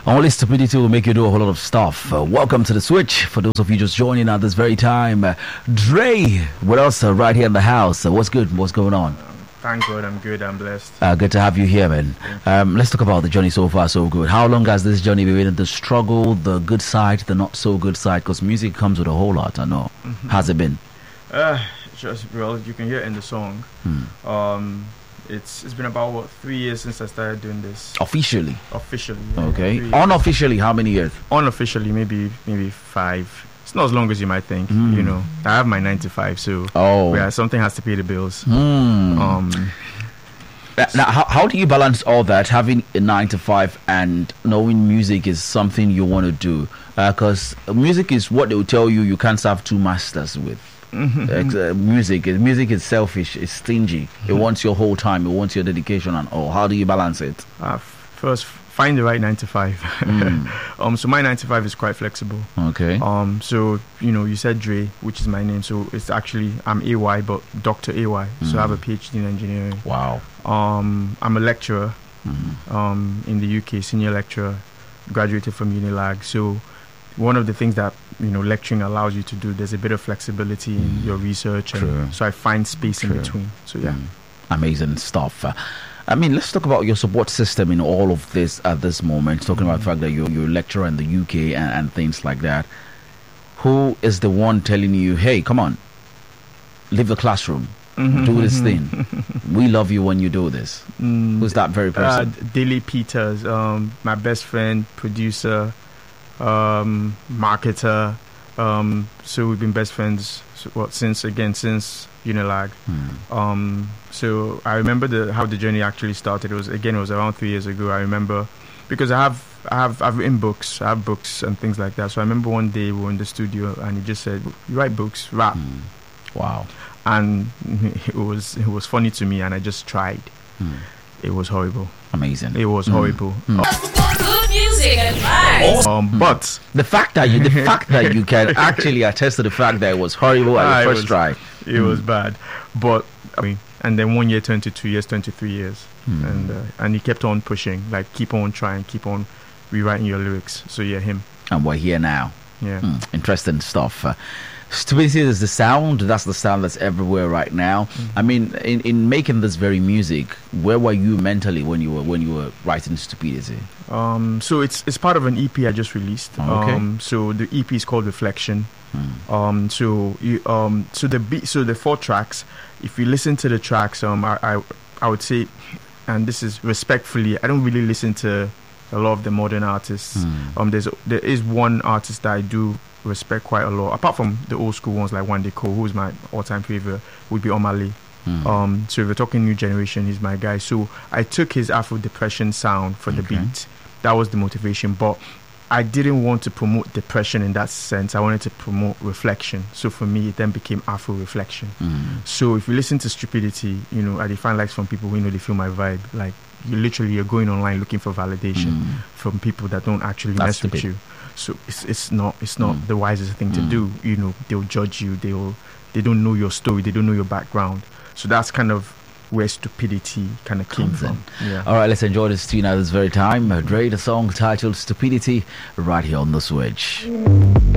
Only stupidity will make you do a whole lot of stuff. Welcome to The Switch. For those of you just joining at this very time, Dre with us right here in the house. What's good? What's going on? Thank God, I'm good. I'm blessed. Good to have you here, man. Let's talk about the journey so far, so good. How long has this journey been? The struggle, the good side, the not so good side? Because music comes with a whole lot, I know. How's it been? Well, you can hear it in the song. It's been about 3 years since I started doing this. Officially? Officially. Okay. Unofficially, how many years? Unofficially, maybe 5. It's not as long as you might think. You know, I have my 9 to 5, so something has to pay the bills. Now, how do you balance all that, having a 9 to 5 and knowing music is something you want to do? Because music is what they will tell you can't serve two masters with. Music is selfish, it's stingy. It wants your whole time, it wants your dedication and all. How do you balance it? First, find the right 9 to 5. So my 9 to 5 is quite flexible. Okay. So you said Dre, which is my name. So it's actually I'm AY, but Dr. AY. So I have a PhD in engineering. Wow. I'm a lecturer. In the UK, senior lecturer, graduated from Unilag. So one of the things that lecturing allows you to do, there's a bit of flexibility in your research, and so I find space in between. So amazing stuff. I mean, let's talk about your support system in all of this at this moment. Talking about the fact that you're a lecturer in the UK and things like that. Who is the one telling you, hey, come on, leave the classroom, do this thing. We love you when you do this. Who's that very person? Dilly Peters, my best friend, producer, marketer. So we've been best friends since Unilag. So I remember how the journey actually started. It was around 3 years ago. I remember because I've written books. I have books and things like that. So I remember one day we were in the studio and he just said, "You write books, rap." Wow. And it was funny to me, and I just tried. It was horrible. Amazing. It was horrible. Good music and vibes. But the fact that you can actually attest to the fact that it was horrible at the first try. It was bad. But and then 1 year turned to 2 years, turned to 3 years, and he kept on pushing, like keep on trying, keep on rewriting your lyrics. So him. And we're here now. Yeah. Interesting stuff. Stupidity is the sound. That's the sound that's everywhere right now. I mean, in making this very music, where were you mentally when you were writing Stupidity? So it's part of an EP I just released. So the EP is called Reflection. So the 4 tracks. If you listen to the tracks, I would say, and this is respectfully, I don't really listen to a lot of the modern artists. There is one artist that I do respect quite a lot, apart from the old school ones like Wande Coal, who's my all-time favorite, would be Omah Lay. So if we're talking new generation, he's my guy. So I took his Afro depression sound for the beat. That was the motivation, but I didn't want to promote depression in that sense. I wanted to promote reflection. So for me, it then became Afro reflection. So if you listen to Stupidity, I define likes from people who they feel my vibe. Like you're going online looking for validation from people that don't actually mess with you. So it's not the wisest thing to do. They'll judge you. They don't know your story. They don't know your background. So that's kind of where Stupidity kind of came from. Yeah. All right, let's enjoy this tune at this very time. Dre, the song titled Stupidity, right here on The Switch.